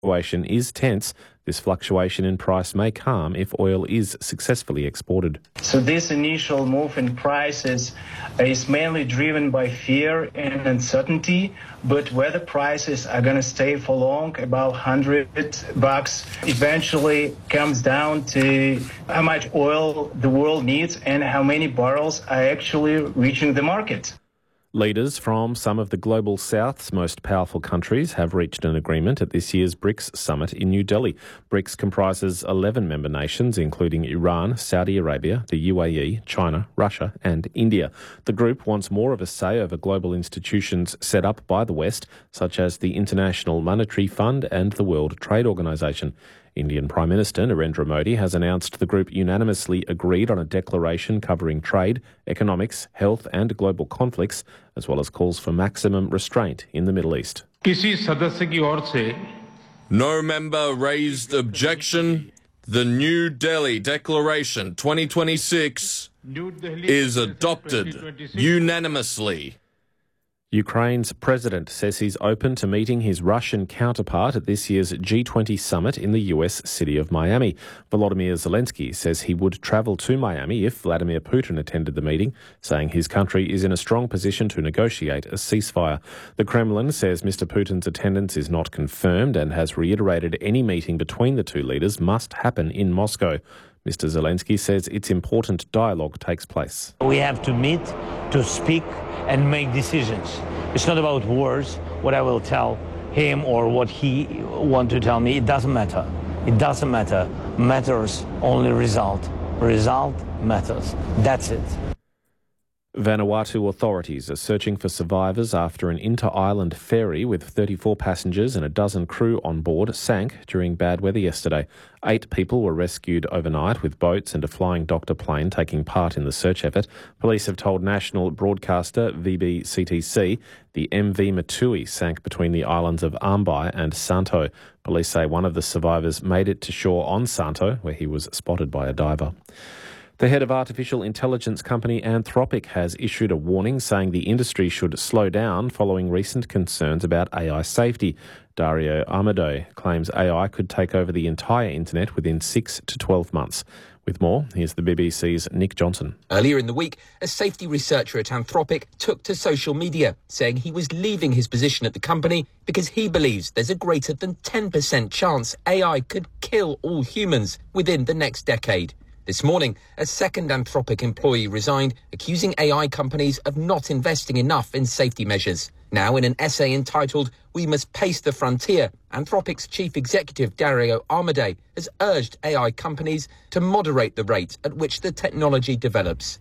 situation is tense, this fluctuation in price may calm if oil is successfully exported. So this initial move in prices is mainly driven by fear and uncertainty, but whether prices are going to stay for long, about $100, eventually comes down to how much oil the world needs and how many barrels are actually reaching the market. Leaders from some of the global south's most powerful countries have reached an agreement at this year's BRICS summit in New Delhi. BRICS comprises 11 member nations, including Iran, Saudi Arabia, the UAE, China, Russia and India. The group wants more of a say over global institutions set up by the West, such as the International Monetary Fund and the World Trade Organization. Indian Prime Minister Narendra Modi has announced the group unanimously agreed on a declaration covering trade, economics, health and global conflicts, as well as calls for maximum restraint in the Middle East. No member raised objection. The New Delhi Declaration 2026 is adopted unanimously. Ukraine's president says he's open to meeting his Russian counterpart at this year's G20 summit in the US city of Miami. Volodymyr Zelensky says he would travel to Miami if Vladimir Putin attended the meeting, saying his country is in a strong position to negotiate a ceasefire. The Kremlin says Mr. Putin's attendance is not confirmed and has reiterated any meeting between the two leaders must happen in Moscow. Mr. Zelensky says it's important dialogue takes place. We have to meet, to speak and make decisions. It's not about words, what I will tell him or what he wants to tell me. It doesn't matter. It doesn't matter. Matters only result. Result matters. That's it. Vanuatu authorities are searching for survivors after an inter-island ferry with 34 passengers and a dozen crew on board sank during bad weather yesterday. 8 people were rescued overnight with boats and a flying doctor plane taking part in the search effort. Police have told national broadcaster VBCTC the MV Matui sank between the islands of Ambai and Santo. Police say one of the survivors made it to shore on Santo, where he was spotted by a diver. The head of artificial intelligence company Anthropic has issued a warning saying the industry should slow down following recent concerns about AI safety. Dario Amodei claims AI could take over the entire internet within 6 to 12 months. With more, here's the BBC's Nick Johnson. Earlier in the week, a safety researcher at Anthropic took to social media, saying he was leaving his position at the company because he believes there's a greater than 10% chance AI could kill all humans within the next decade. This morning, a second Anthropic employee resigned, accusing AI companies of not investing enough in safety measures. Now, in an essay entitled "We Must Pace the Frontier," Anthropic's chief executive Dario Amodei has urged AI companies to moderate the rate at which the technology develops.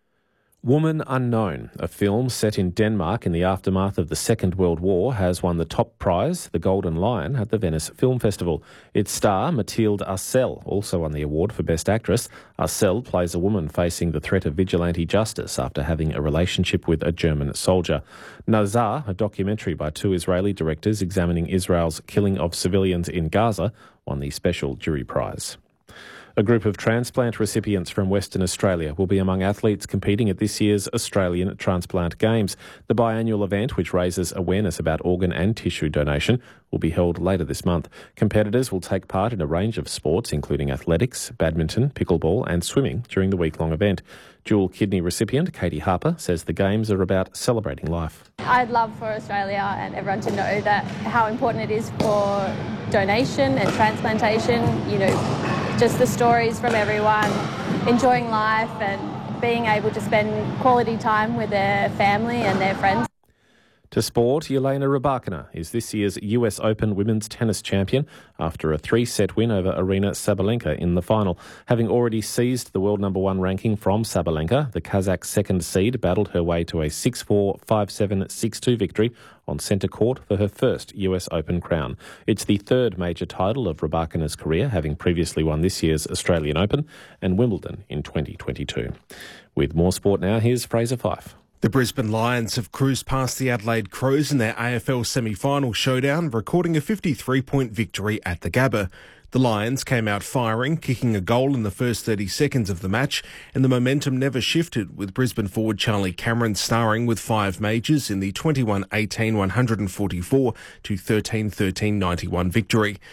Woman Unknown, a film set in Denmark in the aftermath of the Second World War, has won the top prize, the Golden Lion, at the Venice Film Festival. Its star, Mathilde Arcel, also won the award for Best Actress. Arcel plays a woman facing the threat of vigilante justice after having a relationship with a German soldier. Nazar, a documentary by 2 Israeli directors examining Israel's killing of civilians in Gaza, won the special jury prize. A group of transplant recipients from Western Australia will be among athletes competing at this year's Australian Transplant Games. The biannual event, which raises awareness about organ and tissue donation, will be held later this month. Competitors will take part in a range of sports, including athletics, badminton, pickleball and swimming during the week-long event. Dual kidney recipient Katie Harper says the Games are about celebrating life. I'd love for Australia and everyone to know that how important it is for donation and transplantation, just the stories from everyone, enjoying life and being able to spend quality time with their family and their friends. To sport, Jelena Rybakina is this year's US Open women's tennis champion after a 3-set win over Aryna Sabalenka in the final. Having already seized the world number 1 ranking from Sabalenka, the Kazakh second seed battled her way to a 6-4, 5-7, 6-2 victory on centre court for her first US Open crown. It's the 3rd major title of Rybakina's career, having previously won this year's Australian Open and Wimbledon in 2022. With more sport now, here's Fraser Fyfe. The Brisbane Lions have cruised past the Adelaide Crows in their AFL semi-final showdown, recording a 53-point victory at the Gabba. The Lions came out firing, kicking a goal in the first 30 seconds of the match, and the momentum never shifted, with Brisbane forward Charlie Cameron starring with 5 majors in the 21-18 144 to 13-13 91 victory.